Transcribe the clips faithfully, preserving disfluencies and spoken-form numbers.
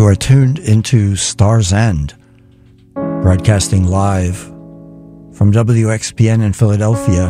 You are tuned into Star's End, broadcasting live from W X P N in Philadelphia.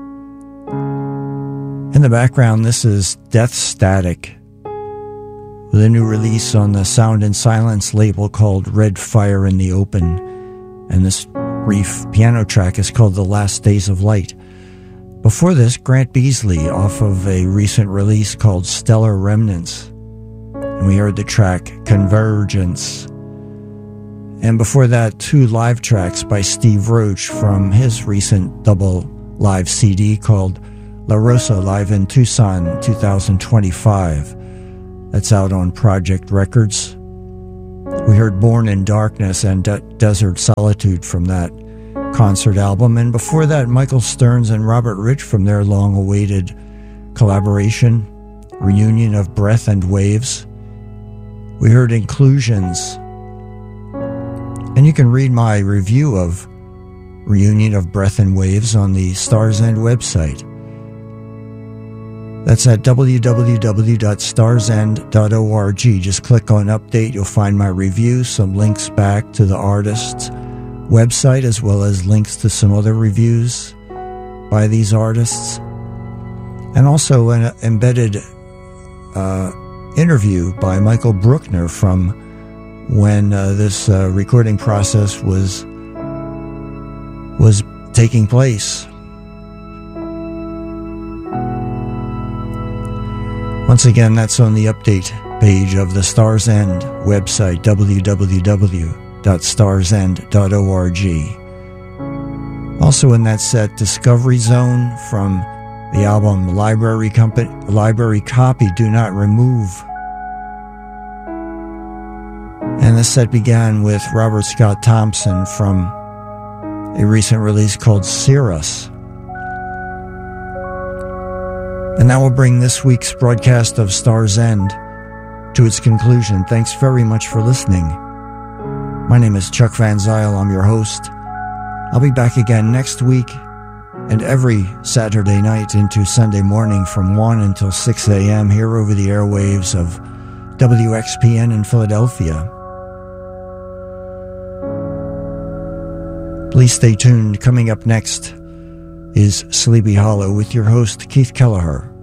In the background, this is Death Static, with a new release on the Sound and Silence label called Red Fire in the Open, and this brief piano track is called The Last Days of Light. Before this, Grant Beasley off of a recent release called Stellar Remnants, and we heard the track Convergence. And before that, two live tracks by Steve Roach from his recent double live C D called La Rosa Live in Tucson twenty twenty-five. That's out on Project Records. We heard Born in Darkness and De- Desert Solitude from that concert album. And before that, Michael Stearns and Robert Rich from their long-awaited collaboration, Reunion of Breath and Waves. We heard Inclusions. And you can read my review of Reunion of Breath and Waves on the Star's End website. That's at w w w dot stars end dot org. Just click on Update. You'll find my review, some links back to the artist's website, as well as links to some other reviews by these artists. And also an embedded uh, interview by Michael Bruckner from when uh, this uh, recording process was was taking place. Once again, that's on the update page of the Star's End website, w w w dot stars end dot org. Also in that set, Discovery Zone from the album Library, Compa- Library Copy, Do Not Remove. And this set began with Robert Scott Thompson from a recent release called Cirrus. And that will bring this week's broadcast of Star's End to its conclusion. Thanks very much for listening. My name is Chuck Van Zyl. I'm your host. I'll be back again next week and every Saturday night into Sunday morning from one until six a.m. here over the airwaves of W X P N in Philadelphia. Please stay tuned. Coming up next is Sleepy Hollow with your host, Keith Kelleher.